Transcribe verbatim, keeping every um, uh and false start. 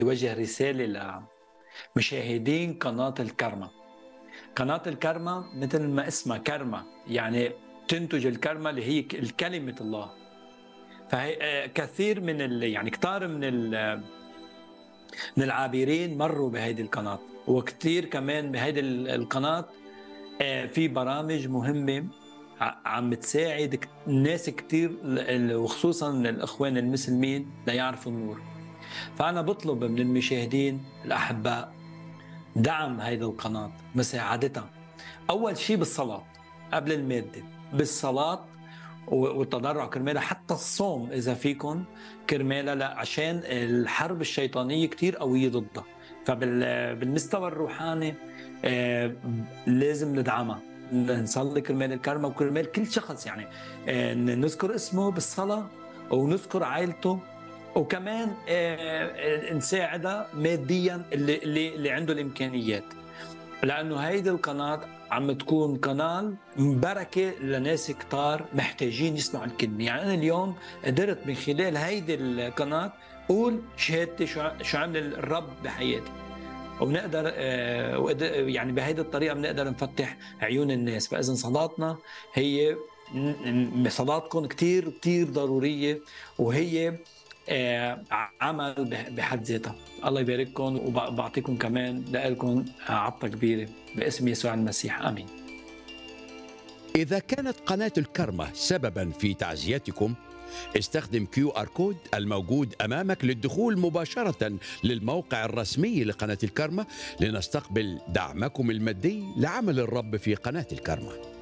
يوجه رسالة لمشاهدين قناة الكرمة. قناة الكرمة مثل ما اسمها كرمة، يعني تنتج الكرمة اللي هي ك- كلمة الله. فهي آه، كثير من ال يعني كتار من ال من العابرين مروا بهيدي القناة، وكتير كمان بهيدي ال- القناة آه، في برامج مهمة ع- عم تساعد ك- ناس كتير ل- ال- وخصوصا الإخوان المسلمين ليعرفوا النور. فأنا بطلب من المشاهدين الأحباء دعم هيدي القناة، مساعدتها أول شيء بالصلاة قبل المادة، بالصلاة و- والتضرع كرمالها، حتى الصوم إذا فيكم كرمالها، لا عشان الحرب الشيطانية كتير قوية ضدها. فبالمستوى الروحاني آه، لازم ندعمها، نصلي كرمال الكرمة وكرمال كل شخص، يعني آه، نذكر اسمه بالصلاة ونذكر عائلته، وكمان آه، آه، نساعدها ماديا اللي, اللي, اللي عنده الامكانيات، لانه هيدي القناه عم تكون قناه بركه لناس كتار محتاجين يسمعوا الكلمه. يعني انا اليوم قدرت من خلال هيدي القناه اقول شهادتي شو ع- شو عمل الرب بحياتي، وبنقدر آه، وقد- يعني بهيدي الطريقه بنقدر نفتح عيون الناس. فاذا صلاتنا هي ن- ن- صلاتكم كتير كتير ضروريه، وهي آه، عمل بح- بحد ذاتها. الله يبارككم، وبعطيكم كمان لكم عطة كبيرة باسم يسوع المسيح، آمين. إذا كانت قناة الكرمة سببا في تعزيتكم، استخدم كيو آر كود الموجود أمامك للدخول مباشرة للموقع الرسمي لقناة الكرمة لنستقبل دعمكم المادي لعمل الرب في قناة الكرمة.